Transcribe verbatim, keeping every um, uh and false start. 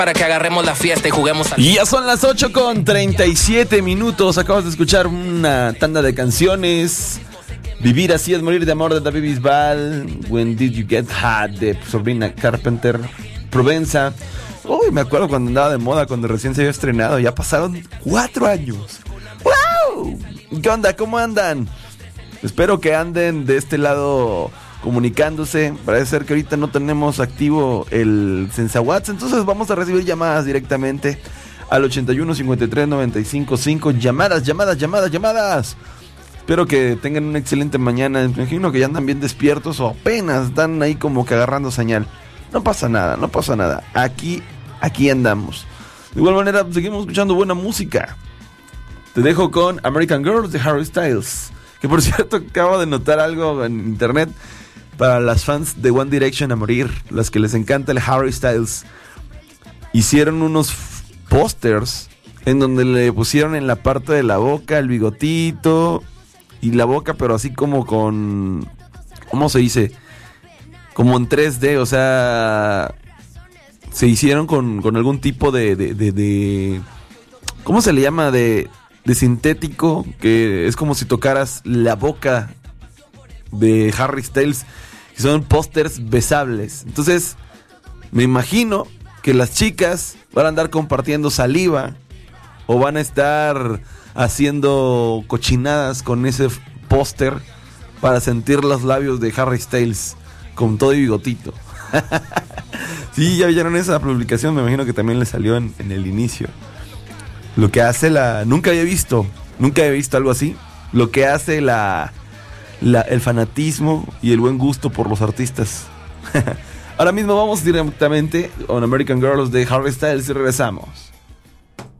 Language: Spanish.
para que agarremos la fiesta y juguemos al... Y ya son las ocho con treinta y siete minutos. Acabas de escuchar una tanda de canciones. Vivir así es morir de amor de David Bisbal. When Did You Get Hot de Sabrina Carpenter. Provenza. Uy, me acuerdo cuando andaba de moda, cuando recién se había estrenado. Ya pasaron cuatro años. ¡Wow! ¿Qué onda? ¿Cómo andan? Espero que anden de este lado comunicándose. Parece ser que ahorita no tenemos activo el SensaWhats, entonces vamos a recibir llamadas directamente al ochenta y uno cincuenta y tres noventa y cinco cinco. Llamadas, llamadas, llamadas, llamadas. Espero que tengan una excelente mañana. Me imagino que ya andan bien despiertos o apenas están ahí como que agarrando señal. No pasa nada, no pasa nada. Aquí, aquí andamos. De igual manera, seguimos escuchando buena música. Te dejo con American Girls de Harry Styles. Que por cierto, acabo de notar algo en internet. Para las fans de One Direction a morir, las que les encanta el Harry Styles, hicieron unos pósters en donde le pusieron en la parte de la boca el bigotito y la boca, pero así como con... ¿Cómo se dice? Como en tres D, o sea... Se hicieron con, con algún tipo de, de, de, de... ¿Cómo se le llama? De, de sintético, que es como si tocaras la boca de Harry Styles. Son pósters besables. Entonces, me imagino que las chicas van a andar compartiendo saliva o van a estar haciendo cochinadas con ese póster para sentir los labios de Harry Styles con todo y bigotito. Sí, ya vieron esa publicación, me imagino que también le salió en, en el inicio. Lo que hace la... Nunca había visto, nunca había visto algo así. Lo que hace la... La, el fanatismo y el buen gusto por los artistas. Ahora mismo vamos directamente con American Girls de Harry Styles y regresamos.